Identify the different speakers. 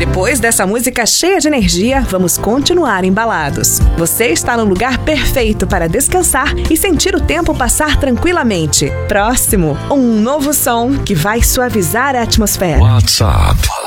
Speaker 1: Depois dessa música cheia de energia, vamos continuar embalados. Você está no lugar perfeito para descansar e sentir o tempo passar tranquilamente. Próximo, um novo som que vai suavizar a atmosfera.
Speaker 2: WhatsApp